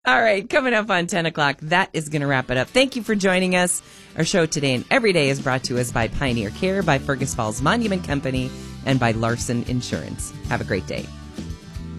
All right, coming up on 10 o'clock, that is going to wrap it up. Thank you for joining us. Our show today and every day is brought to us by Pioneer Care, by Fergus Falls Monument Company, and by Larson Insurance. Have a great day.